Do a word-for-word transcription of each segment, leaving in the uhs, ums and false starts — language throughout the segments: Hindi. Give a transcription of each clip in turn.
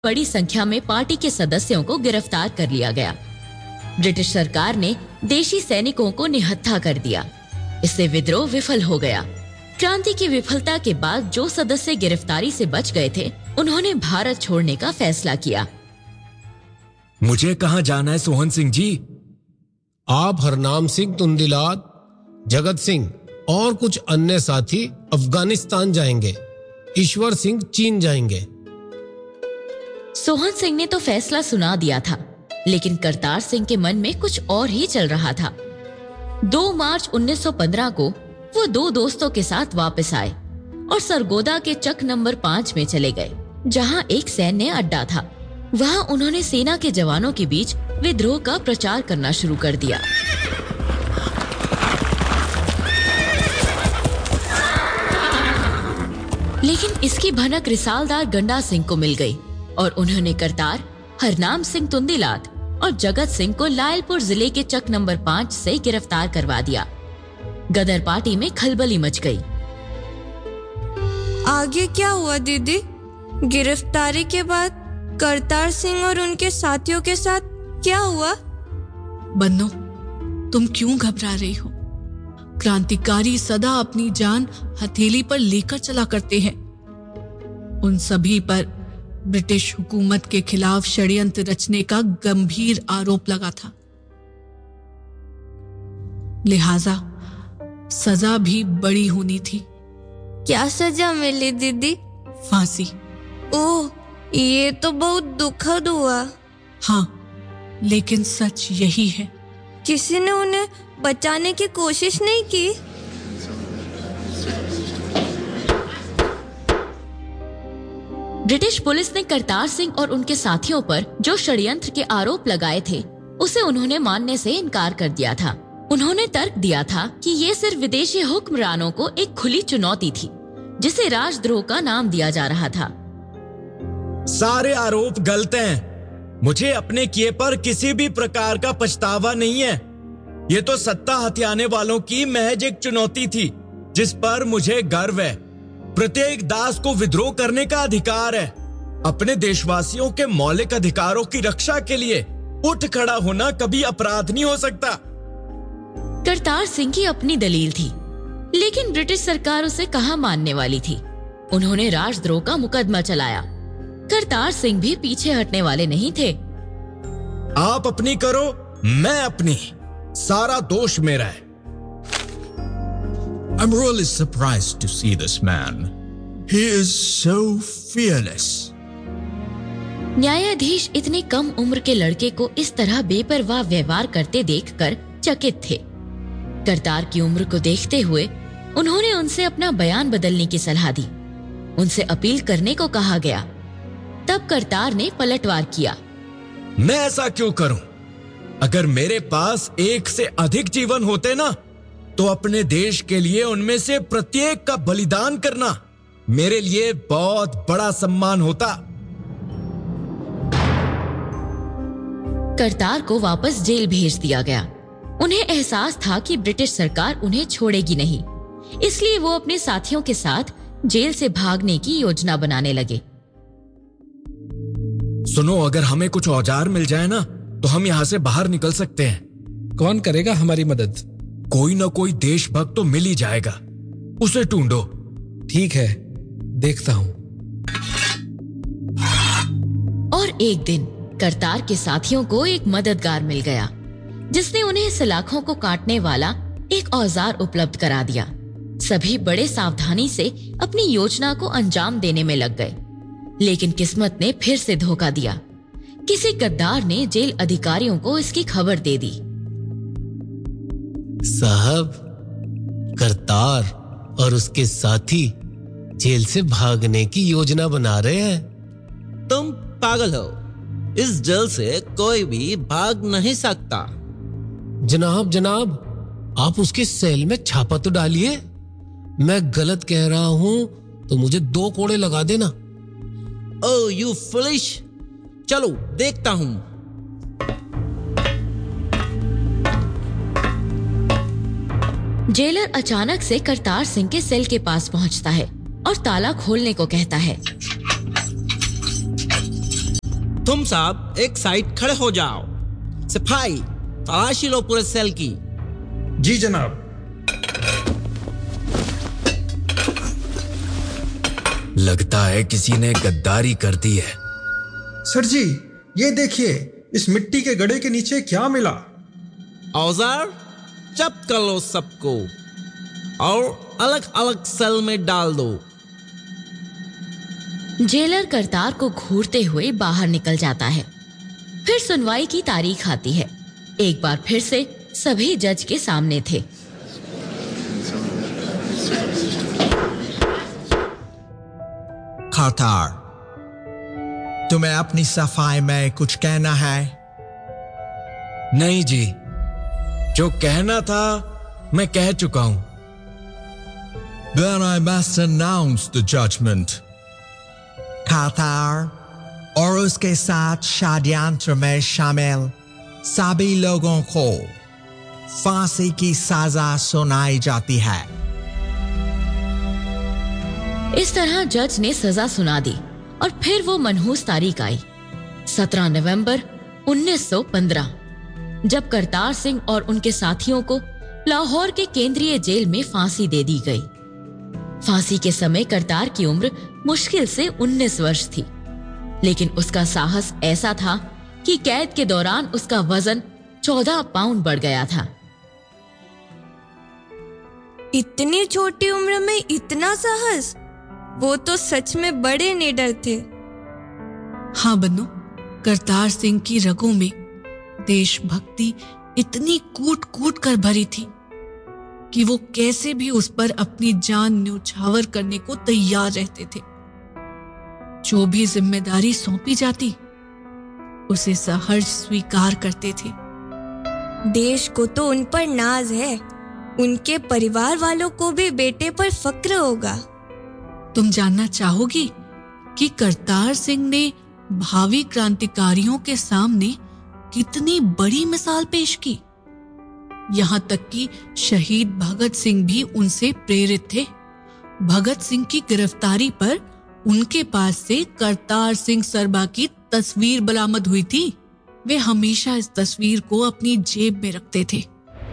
बड़ी संख्या में पार्टी के सदस्यों को गिरफ्तार कर लिया गया। ब्रिटिश सरकार ने देशी सैनिकों को निहत्था कर दिया। इससे विद्रोह विफल हो गया। क्रांति की विफलता के बाद जो सदस्य गिरफ्तारी से बच गए थे, उन्होंने भारत छोड़ने का फैसला किया। मुझे कहाँ जाना है सोहन सिंह जी? आप हरनाम सिंह तुंदिलात, जगत सिंह और कुछ अन्य साथी अफगानिस्तान जाएंगे। ईश्वर सिंह चीन जाएंगे। सोहन सिंह ने तो फैसला सुना दिया था, लेकिन करतार सिंह के मन में कुछ और ही चल रहा था। दो मार्च उन्नीस सौ पंद्रह को वो दो दोस्तों के साथ वापस आए और सरगोदा के चक नंबर पाँच में चले गए, जहां एक सैन्य अड्डा था। वहां उन्होंने सेना के जवानों के बीच विद्रोह का प्रचार करना शुरू कर दिया। लेकिन इसकी भनक रिसालदार गंडा सिंह को मिल गई और उन्होंने करतार, हरनाम सिंह तुंदिलात और जगत सिंह को लायलपुर जिले के चक नंबर पाँच से गिरफ्तार करवा दिया। गदर पार्टी में खलबली मच गई। आगे क्या हुआ दीदी? गिरफ्तारी के बाद करतार सिंह और उनके साथियों के साथ क्या हुआ? बन्नो, तुम क्यों घबरा रही हो? क्रांतिकारी सदा अपनी जान हथेली पर लेकर चला करते हैं। उन सभी पर ब्रिटिश हुकूमत के खिलाफ षड्यंत्र रचने का गंभीर आरोप लगा था। लिहाजा सजा भी बड़ी होनी थी। क्या सजा मिली दीदी? फांसी। ओह, ये तो बहुत दुखद हुआ। हाँ, लेकिन सच यही है। किसी ने उन्हें बचाने की कोशिश नहीं की? ब्रिटिश पुलिस ने करतार सिंह और उनके साथियों पर जो षड्यंत्र के आरोप लगाए थे, उसे उन्होंने मानने से इनकार कर दिया था। उन्होंने तर्क दिया था कि ये सिर्फ विदेशी हुक्मरानों को एक खुली चुनौती थी, जिसे राजद्रोह का नाम दिया जा रहा था। सारे आरोप गलत हैं। मुझे अपने किए पर किसी भी प्रकार का पछतावा नहीं है। ये तो सत्ता हथियाने वालों की महज एक चुनौती थी, जिस पर मुझे गर्व है। प्रत्येक दास को विद्रोह करने का अधिकार है। अपने देशवासियों के मौलिक अधिकारों की रक्षा के लिए उठ खड़ा होना कभी अपराध नहीं हो सकता। करतार सिंह की अपनी दलील थी, लेकिन ब्रिटिश सरकार उसे कहाँ मानने वाली थी। उन्होंने राजद्रोह का मुकदमा चलाया। करतार सिंह भी पीछे हटने वाले नहीं थे। आप अपनी करो, मैं अपनी। सारा दोष मेरा है। I'm really surprised to see this man. He is so fearless. न्यायाधीश इतने कम उम्र के लड़के को इस तरह बेपरवाह व्यवहार करते देखकर चकित थे। करतार की उम्र को देखते हुए उन्होंने उनसे अपना बयान बदलने की सलाह दी। उनसे अपील करने को कहा गया। तब करतार ने पलटवार किया। मैं ऐसा क्यों करूं? अगर मेरे पास एक से अधिक जीवन होते ना, तो अपने देश के लिए उनमें से प्रत्येक का बलिदान करना मेरे लिए बहुत बड़ा सम्मान होता। करतार को वापस जेल भेज दिया गया। उन्हें एहसास था कि ब्रिटिश सरकार उन्हें छोड़ेगी नहीं, इसलिए वो अपने साथियों के साथ जेल से भागने की योजना बनाने लगे। सुनो, अगर हमें कुछ औजार मिल जाए ना, तो हम यहाँ से बाहर निकल सकते हैं। कौन करेगा हमारी मदद? कोई ना कोई देशभक्त तो मिल ही जाएगा। उसे ढूंढो। ठीक है, देखता हूं। और एक दिन करतार के साथियों को एक मददगार मिल गया, जिसने उन्हें सलाखों को काटने वाला एक औजार उपलब्ध करा दिया। सभी बड़े सावधानी से अपनी योजना को अंजाम देने में लग गए, लेकिन किस्मत ने फिर से धोखा दिया। किसी गद्दार ने जेल अधिकारियों को इसकी खबर दे दी। साहब, करतार और उसके साथी जेल से भागने की योजना बना रहे हैं। तुम पागल हो। इस जेल से कोई भी भाग नहीं सकता। जनाब जनाब आप उसके सेल में छापा तो डालिए। मैं गलत कह रहा हूं तो मुझे दो कोड़े लगा देना। Oh you foolish. चलो देखता हूं। जेलर अचानक से करतार सिंह के सेल के पास पहुंचता है और ताला खोलने को कहता है। तुम सब एक साइड खड़े हो जाओ। सिपाही, तलाशी लो पूरे सेल की। जी जनाब। लगता है किसी ने गद्दारी कर दी है। सर जी, ये देखिए, इस मिट्टी के गड्ढे के नीचे क्या मिला। औजार जब्त कर लो सबको और अलग अलग सेल में डाल दो। जेलर करतार को घूरते हुए बाहर निकल जाता है। फिर सुनवाई की तारीख आती है। एक बार फिर से सभी जज के सामने थे। करतार, तुम्हें अपनी सफाई में कुछ कहना है? नहीं जी, जो कहना था मैं कह चुका हूं। Then I must announce the judgment. Kartar और उसके साथ षड्यंत्र में शामिल सभी लोगों को फांसी की सजा सुनाई जाती है। इस तरह जज ने सजा सुना दी और फिर वो मनहूस तारीख आई, सत्रह नवंबर उन्नीस सौ पंद्रह, जब करतार सिंह और उनके साथियों को लाहौर के केंद्रीय जेल में फांसी दे दी गई। फांसी के समय करतार की उम्र मुश्किल से उन्नीस वर्ष थी, लेकिन उसका साहस ऐसा था कि कैद के दौरान उसका वजन चौदह पाउंड बढ़ गया था। इतनी छोटी उम्र में इतना साहस, वो तो सच में बड़े निडर थे। हाँ बन्नू, करतार सिंह की रगों में देशभक्ति इतनी कूट कूट कर भरी थी कि वो कैसे भी उस पर अपनी जान न्यौछावर करने को तैयार रहते थे। जो भी जिम्मेदारी सौंपी जाती उसे सहर्ष स्वीकार करते थे। देश को तो उन पर नाज है, उनके परिवार वालों को भी बेटे पर फक्र होगा। तुम जानना चाहोगी कि करतार सिंह ने भावी क्रांतिकारियों के सामने कितनी बड़ी मिसाल पेश की। यहाँ तक कि शहीद भगत सिंह भी उनसे प्रेरित थे। भगत सिंह की गिरफ्तारी पर उनके पास से करतार सिंह सरबा की तस्वीर बरामद हुई थी। वे हमेशा इस तस्वीर को अपनी जेब में रखते थे।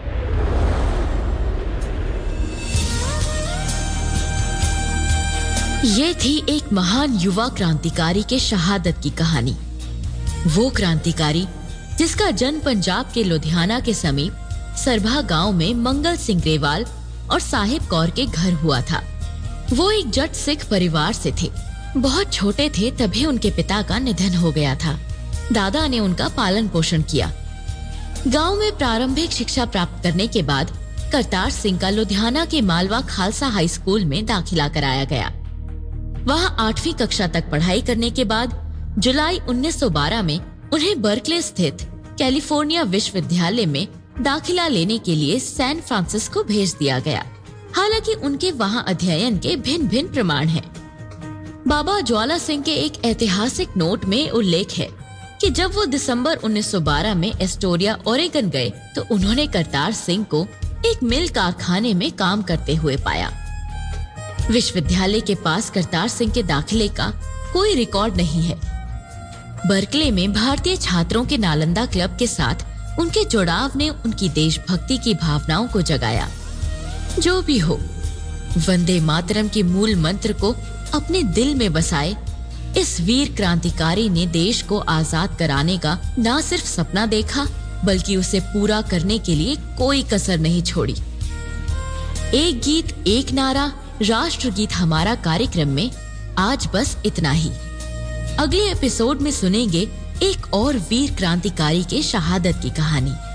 ये थी एक महान युवा क्रांतिकारी के शहादत की कहानी। वो क्रांतिकारी जिसका जन्म पंजाब के लुधियाना के समीप सरभा गांव में मंगल सिंह ग्रेवाल और साहिब कौर के घर हुआ था। वो एक जट सिख परिवार से थे। बहुत छोटे थे तभी उनके पिता का निधन हो गया था। दादा ने उनका पालन पोषण किया। गांव में प्रारंभिक शिक्षा प्राप्त करने के बाद करतार सिंह का लुधियाना के मालवा खालसा हाई स्कूल में दाखिला कराया गया। वहां आठवीं कक्षा तक पढ़ाई करने के बाद जुलाई उन्नीस सौ बारह में उन्हें बर्कले स्थित कैलिफोर्निया विश्वविद्यालय में दाखिला लेने के लिए सैन फ्रांसिस्को भेज दिया गया। हालांकि उनके वहां अध्ययन के भिन्न भिन्न प्रमाण हैं। बाबा ज्वाला सिंह के एक ऐतिहासिक नोट में उल्लेख है कि जब वो दिसंबर उन्नीस सौ बारह में एस्टोरिया ओरेगन गए तो उन्होंने करतार सिंह को एक मिल कारखाने में काम करते हुए पाया। विश्वविद्यालय के पास करतार सिंह के दाखिले का कोई रिकॉर्ड नहीं है। बर्कले में भारतीय छात्रों के नालंदा क्लब के साथ उनके जुड़ाव ने उनकी देशभक्ति की भावनाओं को जगाया। जो भी हो, वंदे मातरम के मूल मंत्र को अपने दिल में बसाए इस वीर क्रांतिकारी ने देश को आजाद कराने का न सिर्फ सपना देखा बल्कि उसे पूरा करने के लिए कोई कसर नहीं छोड़ी। एक गीत एक नारा राष्ट्रगीत हमारा कार्यक्रम में आज बस इतना ही। अगले एपिसोड में सुनेंगे एक और वीर क्रांतिकारी के शहादत की कहानी।